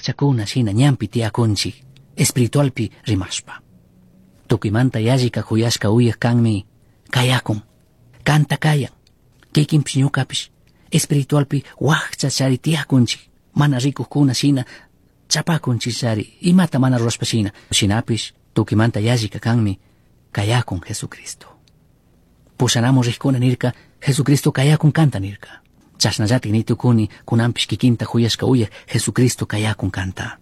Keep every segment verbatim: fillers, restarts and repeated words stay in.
wakchakuna shina ñampi tiyakunchik espiritualpi rimashpa. Tukimanta yallika kuyashka uyaq kanmi kayakun, kanta kayan, kikinpish ñukapish espiritualpi wakcha chari tiyakunchik, mana rikuqkuna shina chapakunchik chari imata mana rurashpa shina. Shinapish tukimanta yallika kanmi kayakun Jesucristo. Pushanamun rikkuna nirka Jesucristo kayakun kanta nirka. Chashnallatik nitukuni kunanpish kikinta huyashka uyaq Jesucristo kayakun kanta.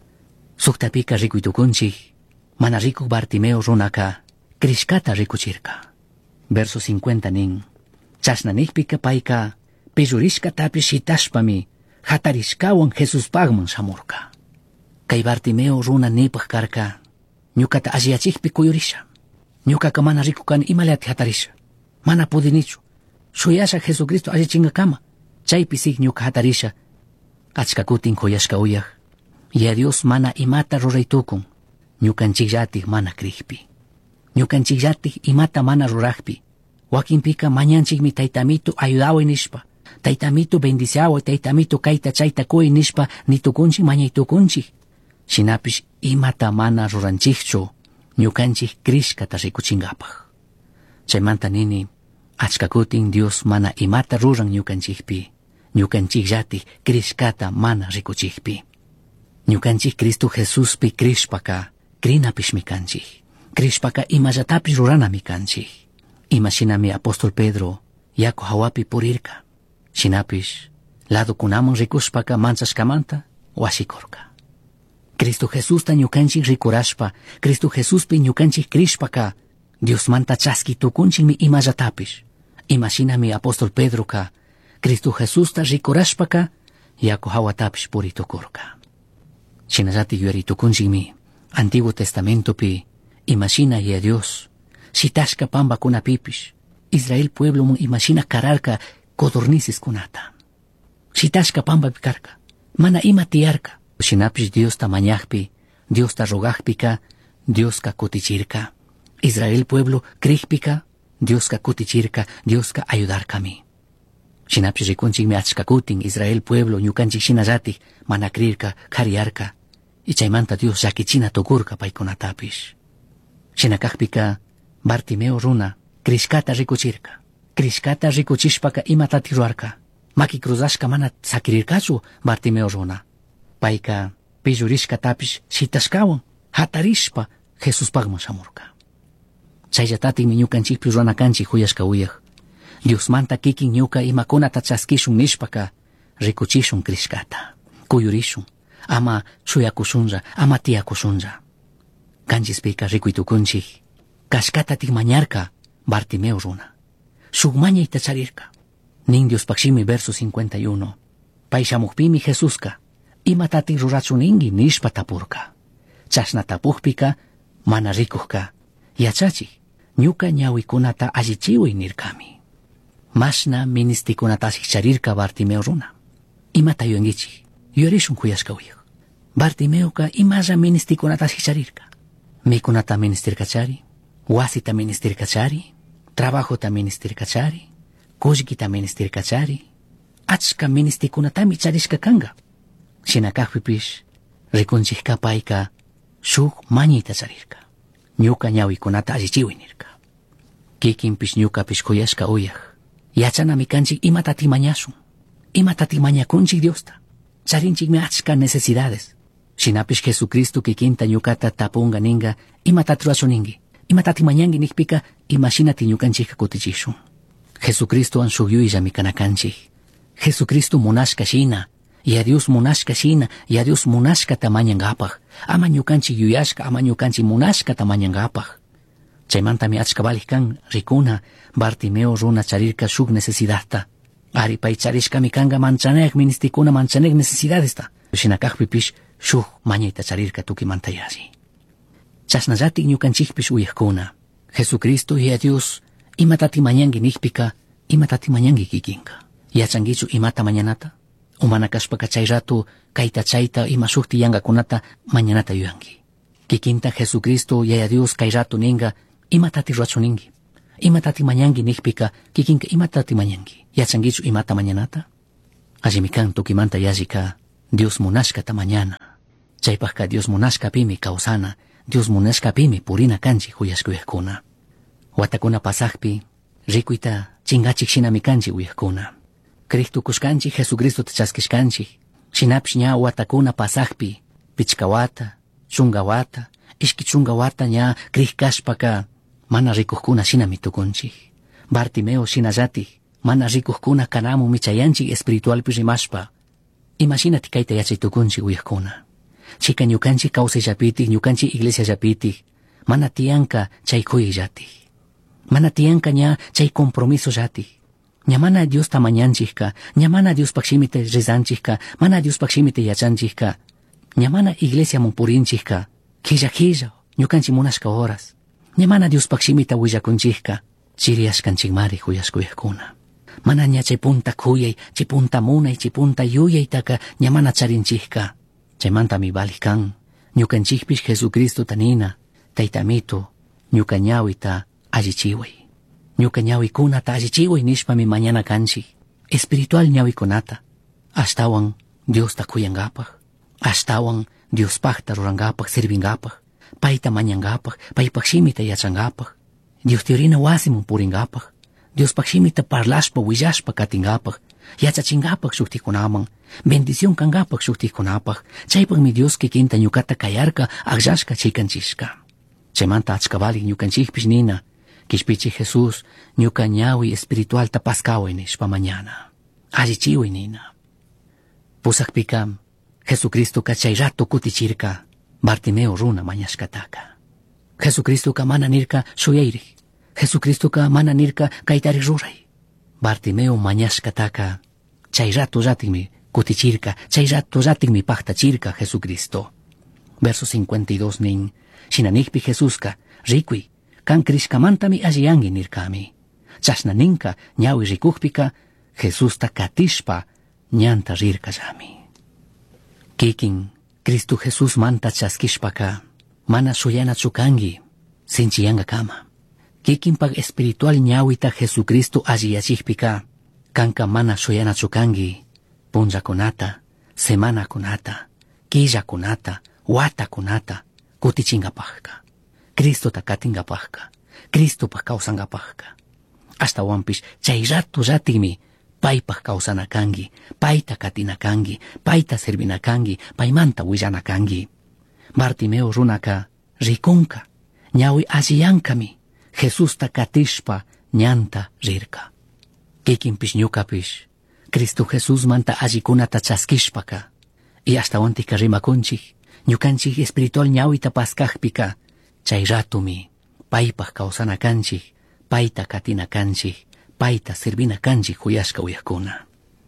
Suktapika rikuytukunchik mana rikuq Bartimeo runaka krishkata rikuchirka. Verso cincuenta nin, chasnanikpika payka pillurishkatapish shitashpami hatarishkawan Jesuspagman shamurka. Kay Bartimeo runa nipaq karka ñukata alliyachikpi kuyurisha. Ñukaka mana rikukani imalati hatarisha, mana pudinichu shuyasha Jesucristo allichinga kama. Chaypi sig ñuka hatarisha achka kutin kuyashka uyaq ya Dios mana imata ruraytukun ñukanchikllatik mana kriypi, ñukanchikllatik imata mana ruraqpi. Wakinpika mañanchikmi taytamitu ayudaway nishpa, taytamitu bendiciaway, taytamitu kayta chayta kuy nishpa nitukunchik mañaytukunchik. Shinapish imata mana ruranchikchu ñukanchik krishkata rikuchingapaq. Chaymanta nini achka kutin Dios mana imata ruran ñukanchikpi, ñukanchikllatik krishkata mana rikuchikpi. Ñukanchik Cristo Jesuspi krishpaka krinapishmi kanchik, krishpaka imallatapish ruranami kanchik. Imashinami apóstol Pedro yaku hawapi purirka, shinapish ladokunaman rikushpaka manchashkamanta wasikurka. Cristo Jesusta ñukanchik rikurashpa, Cristo Jesuspi ñukanchik krishpaka Dios manta chaski tukunchikmi imallatapish. Imashinami apóstol Pedro ka Cristo Jesusta rikurashpaka yaku hawatapish puritukurka. Shinallatik yuyaritukunchikmi Antiguo Testamentopi imashina ya Dios shitashka pambakunapipish Israel pueblomun imashina kararka codornices kunata. Shitashka pambapi karka, mana ima tiyarka. Shinapish Dios ta mañaqpi, Dios ta rogaqpika, Dios ka kutichirka. Israel pueblo krikpika, Dios ka kutichirka, Dios ka ayudarkami. Shinapish rikunchikmi achka kutin Israel pueblo ñukanchik shinallatik mana krirka, kariyarka. Y chaymanta Dios llakichina tukurka paykunatapish. Shinakaqpika Bartimeo runa krishkata rikuchirka, krishkata rikuchishpaka imatati ruarka. Maki cruzashka mana sakirirkachu Bartimeo runa. Payka pillurishkatapish shitashkawan hatarishpa Jesuspagman shamurka. Chayllatatikmi ñukanchikpi runakanchik huyashka uyaq. Dios manta kikin ñuka imakunata chaskishun nishpaka rikuchishun krishkata, kuyurishun, ama shuyakushunra, ama tiyakushunra. Kanchispika rikuytukunchik kashkatatik mañarka Bartimeo runa. Shuk mañayta charirka. Nin Diospakshimi verso cincuenta y uno. Pay shamukpimi Jesuska imatatik rurachuningi nishpa tapurka. Chashna tapukpika mana rikuqka yachachik ñuka ñawikunata allichiway nirkami. Mashna ministikunatasik charirka Bartimeo runa. Imata yuyangichik yurishun kuyashka uyaq. Bartimeoka imalla ministikunatasik charirka. Mikunata ministirkachari, wasita ministirkachari, trabajota ministirkachari, kullkita ministirkachari, achka ministikunatami charishka kanga. Shinakaqpipish rikunchikka payka shuk mañayta charirka. Ñuka ñawikunata allichiway nirka. Kikinpish ñukapish kuyashka uyaq. Yachanami kanchik imatati mañashun, imatati mañakunchik Diosta. Charinchikmi achka necesidades. Shinapish Jesucristo kikinta ñukata tapunga ninga imatati rurachuningi, imatati mañangi nikpika imashinati ñukanchikka kutichishun. Jesucristo an shukyuyllami kanakanchik. Jesucristo munashka shina, ya Dios munashka shina, ya Dios munashkata mañangapaq. Ama ñukanchik yuyashka, ama ñukanchik munashkata mañangapaq. Chaymantami achka balik kan rikuna Bartimeo runa charirka shuk necesidadta. Ari pay charishkami kanga manchaneq ministikuna manchaneq necesidadesta. Shinakaqpipish shuk mañayta charirka tukimanta yalli. Chasnallatik ñukanchikpish uyaqkuna Jesucristo ya Dios imatati mañangi nikpika imatati mañangi kikinka. Yachankichu imata mañanata? Umana kashpaka chay rato kayta chayta ima shukti yangakunata mañanata yuyanki. Kikinta Jesucristo ya Dios kay rato ninga imatati rurachuningi, imatati mañangi nikpika kikinka imatati mañangi. Yachankichu imata mañanata? Allimi kan tukimanta yallika Dios munashkata mañana. Chaypaka Dios munashkapimi kausana, Dios munashkapimi purina kanchi huyashkuyakuna. Watakuna pasakpi, rikuita chingachik shinami kanchi uyakuna. Cristo kushkanchi Jesucristo tachaskishkanchi, shinapish ña watakuna pasakpi, pichkawata, chungawata, ishki chungawata ña krihkashpaka, mana rikuhkuna shinami tukunchi. Bartimeo shinallati, mana rikuhkuna kanamu michayanchi espiritualpi rimashpa. Imagínate kayta yachay tukunchi uyakuna. Chika ñukanchi kawsayllapitik, ñukanchi iglesiallapitik, mana tiyanka chay kuyllatik. Mana tiyanka ña chay compromiso llatik. Ña mana Dios tamañanchikka, ña mana Dios pakshimite rezanchikka, mana Dios pakshimite yachanchikka, ña mana iglesia munpurinchikka, killa killa, ñukanchi munashka horas. Ña mana Dios pakshimita willakunchikka, chiriashkanchikmari huyashkuyakuna. Mana ña chay punta kuyay, chay punta munay, chay punta yuyaytaka ña mana charinchikka. Chaymanta mi balik kan, ñukanchikpish Jesucristo tanina, taytamito, ñuka ñawita allichiway. Ñuka ñawikunata allichiway nishpami mañana kanchi, espiritual ñawikunata. Ashtawan Dios ta kuyangapaj, ashtawan Dios pakta rurangapaj, sirvingapaj, payta mañangapaj, pay pakshimita yachangapaj, Dios teorina wasimun puringapaj, Dios pakshimita parlashpa willashpa katingapaj, yachachingapaj shuktikunamang, bendición kangapaj shuktikunapaj, chaypaj mi Dios kikinta ñukata kayarka akllashka chikanchishka. Chaymanta achkavalik ñukanchikpish nina, kishpichi Jesús ñuka ñawi espiritual tapaskaway nishpa mañana. Allichiway nina. Pusakpika Jesucristo ka chay rato kutichirka Bartimeo runa mañashkataka. Jesucristo ka mana nirka shuyayri. Jesucristo ka mana nirka kaytari ruray. Bartimeo mañashkataka chay rato ratikmi kutichirka, chay rato ratikmi paktachirka Jesucristo. Verso cincuenta y dos nin, shinanikpi Jesuska, rikui, kan krishkamantami alliyangi nirkami. Chashna ninka ñawi rikukpika, Jesusta katishpa ñanta rirkallami. Kikin, Cristo Jesús manta chaskishpaka, mana shuyana chukangi, sinchiyanga kama. Kikin pag espiritual ñawita Jesucristo alliyachikpika, kanka mana shuyana chukangi, punja kunata, semana kunata, killa kunata, wata kunata, kutichingapajka. Cristo takatingapajka, Cristo pa kausangapajka. Hasta wampish chay rato ratigmi, paypaj kausanakangi, payta katinakangi, payta servinakangi, paymanta willanakangi. Bartimeo runaka, rikunka, ñawi alliyankami, Jesús takatishpa ñanta rirka. Kikinpish ñukapish, Cristo Jesús manta allikunata chaskishpaka, y hasta wantika rimakunchik, ñukanchik espiritual ñawita paskajpika, chay ratumi, paypaj kausanakanchik, payta katinakanchik, payta servinakanchik huyashka uyakuna.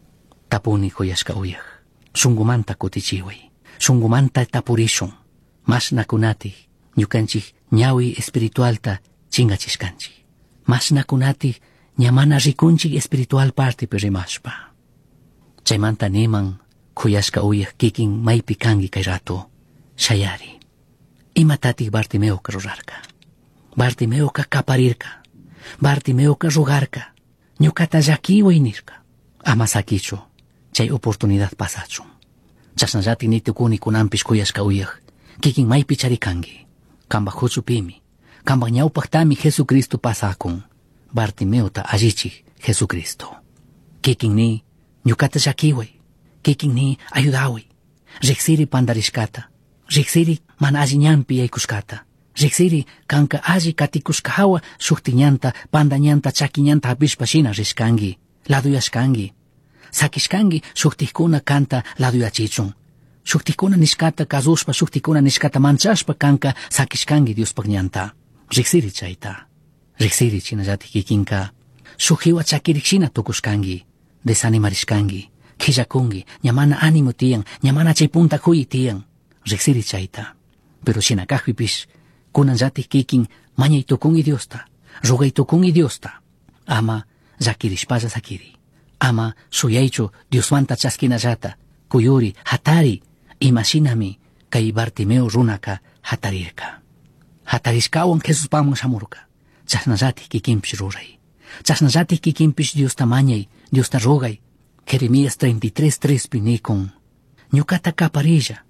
Tapuni huyashka uyak, shungumanta kutichiway, shungumanta tapurishun, mashnakunati, ñukanchik ñawi espiritualta chingachishkanchik. Mashnakunati ñamana rikunchik espiritual parte perimashpa. Chaymanta niman kuyashka uyak kikin maypi kangi kay rato, shayari. Imatatik Bartimeo ka rurarka. Bartimeo ka kaparirka. Bartimeo ka rugarka. Ñukata llakiway nirka. Ama sakicho, chay oportunidad pasachun. Chasnallati nitukuni kunampish kuyashka uyak, kikin maypi charikangi. Kamba huchupimi, kamba ñawpaktami Jesucristo pasakun. Bartimeo ta allichik Jesucristo. Kikin ni ñukata llakiway, kikin ni ayudaway. Riksiri pandarishkata, riksiri mana alli ñanpi yaykushkata, riksiri kanka alli katikushkahawa shuktiñanta, pandañanta, chakiñanta hapishpa shina rishkangi, laduyashkangi. Sakishkangi shuktikuna kanta laduyachichun. Shuktikuna nishkata kazushpa, shuktikuna nishkata manchashpa kanka sakishkangi Diospak ñanta. Riksiri chayta. Riksiri chinallati kikinka. Shukiwa chakirikshina tukushkangi, desanimarishkangi, killakungi, ñamana ánimo tiyan, ñamana chay punta kuyi tiyan. Riksiri chayta. Pero shinakajpipish, kunanllati kikin mañay tukungi Diosta, rugay tukungi Diosta. Ama llakirishpalla sakiri. Ama shuyaychu Diosmanta chaskinallata, kuyuri, hatari, imashinami, kay Bartimeo runaka hatarirka. Hatarishkawan Jesus paman shamurka. Chasnallati kikinpish ruray. Chasnallati kikinpish Diosta mañay, Diosta rugay. Jeremías treinta y tres tres pinikun. Ñukata kaparilla,